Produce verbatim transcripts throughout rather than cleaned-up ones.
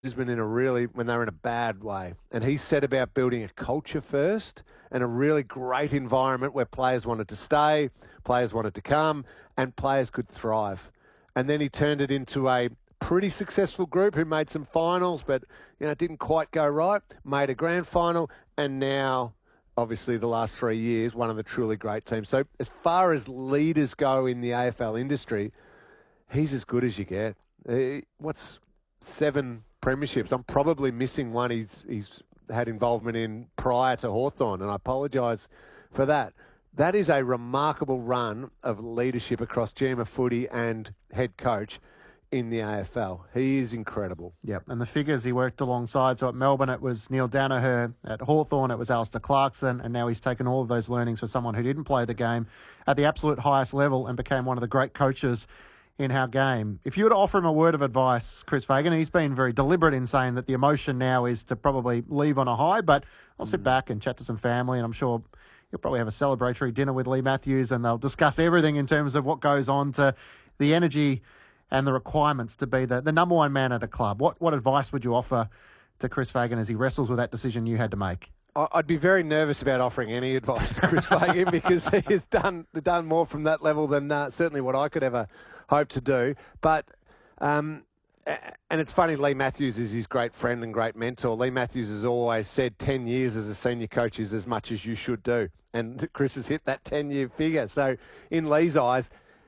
Brisbane in a really, when they were in a bad way. And he said about building a culture first and a really great environment where players wanted to stay, players wanted to come, and players could thrive. And then he turned it into a pretty successful group who made some finals, but, you know, didn't quite go right, made a grand final, and now, obviously, the last three years, one of the truly great teams. So as far as leaders go in the A F L industry, he's as good as you get. Uh, what's seven premierships? I'm probably missing one he's he's had involvement in prior to Hawthorn, and I apologise for that. That is a remarkable run of leadership across G M of footy and head coach in the A F L. He is incredible. Yep, and the figures he worked alongside. So at Melbourne, it was Neil Danaher. At Hawthorn, it was Alistair Clarkson. And now he's taken all of those learnings for someone who didn't play the game at the absolute highest level and became one of the great coaches in our game. If you were to offer him a word of advice, Chris Fagan, he's been very deliberate in saying that the emotion now is to probably leave on a high, but I'll sit back and chat to some family, and I'm sure you'll probably have a celebratory dinner with Lee Matthews, and they'll discuss everything in terms of what goes on to the energy and the requirements to be the, the number one man at a club. What what advice would you offer to Chris Fagan as he wrestles with that decision you had to make? I'd be very nervous about offering any advice to Chris Fagan because he has done done more from that level than uh, certainly what I could ever hope to do. But, um, and it's funny, Lee Matthews is his great friend and great mentor. Lee Matthews has always said ten years as a senior coach is as much as you should do. And Chris has hit that ten-year figure. So in Lee's eyes,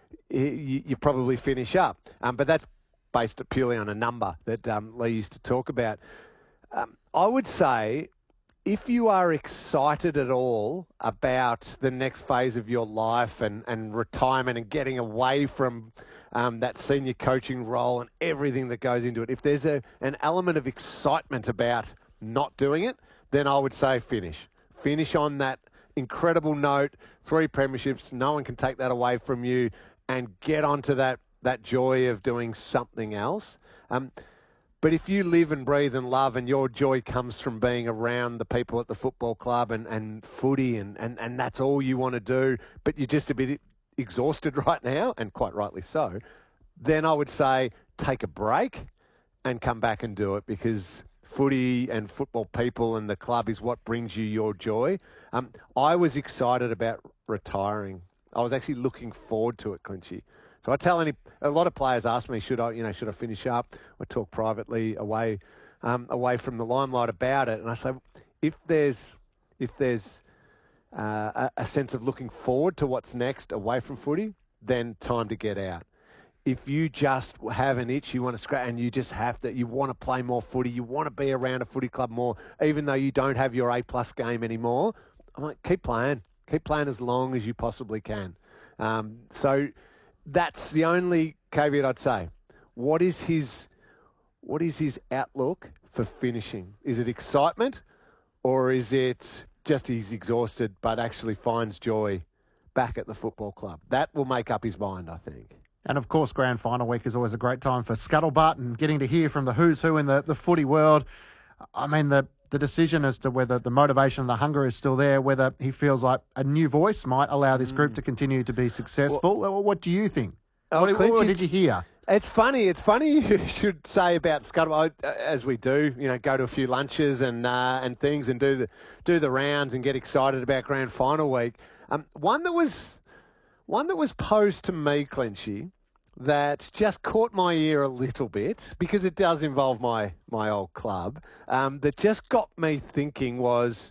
you, you probably finish up. Um, but that's based purely on a number that um, Lee used to talk about. Um, I would say, if you are excited at all about the next phase of your life and, and retirement and getting away from um, that senior coaching role and everything that goes into it, if there's a, an element of excitement about not doing it, then I would say finish. Finish on that incredible note, three premierships, no one can take that away from you, and get onto that, that joy of doing something else. Um, But if you live and breathe and love and your joy comes from being around the people at the football club and, and footy and, and, and that's all you want to do, but you're just a bit exhausted right now, and quite rightly so, then I would say take a break and come back and do it, because footy and football people and the club is what brings you your joy. Um, I was excited about retiring. I was actually looking forward to it, Clinchy. So I tell any, a lot of players ask me, should I, you know, should I finish up? I talk privately away, um, away from the limelight about it, and I say, if there's, if there's uh, a, a sense of looking forward to what's next away from footy, then time to get out. If you just have an itch, you want to scratch, and you just have to, you want to play more footy, you want to be around a footy club more, even though you don't have your A plus game anymore, I'm like, keep playing, keep playing as long as you possibly can. Um, so. That's the only caveat I'd say. What is his what is his outlook for finishing? Is it excitement, or is it just he's exhausted but actually finds joy back at the football club? That will make up his mind, I think. And, of course, Grand Final week is always a great time for scuttlebutt and getting to hear from the who's who in the, the footy world. I mean, the, the decision as to whether the motivation and the hunger is still there, whether he feels like a new voice might allow this group mm. to continue to be successful. Well, what do you think? Oh, what, Clint, what did you hear? It's funny. It's funny you should say about scuttlebutt, as we do, you know, go to a few lunches and uh, and things and do the do the rounds and get excited about Grand Final week. Um, one that was one that was posed to me, Clinchy, that just caught my ear a little bit, because it does involve my, my old club, um, that just got me thinking was,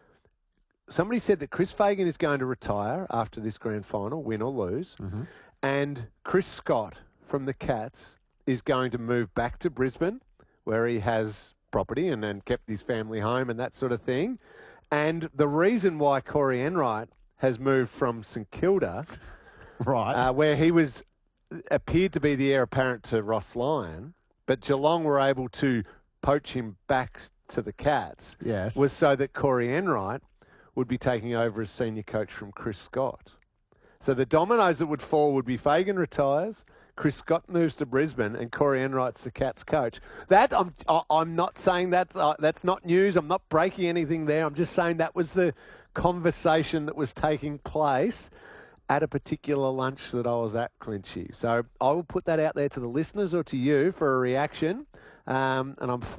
somebody said that Chris Fagan is going to retire after this grand final, win or lose, mm-hmm. and Chris Scott from the Cats is going to move back to Brisbane, where he has property and, and kept his family home and that sort of thing. And the reason why Corey Enright has moved from St Kilda, right, uh, where he was appeared to be the heir apparent to Ross Lyon, but Geelong were able to poach him back to the Cats, yes, was so that Corey Enright would be taking over as senior coach from Chris Scott. So the dominoes that would fall would be Fagan retires, Chris Scott moves to Brisbane, and Corey Enright's the Cats coach. That I'm I'm not saying that's uh, that's not news. I'm not breaking anything there. I'm just saying that was the conversation that was taking place at a particular lunch that I was at, Clinchy. So I will put that out there to the listeners or to you for a reaction. um, and I'm